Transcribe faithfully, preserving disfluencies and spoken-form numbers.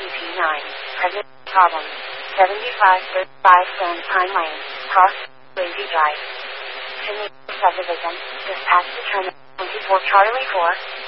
P nine, pregnant problem, seventy-five thirty-five Stone Pine Lane, Cross, Lazy Drive. Finley subdivision, dispatch determined, twenty-four Charlie four.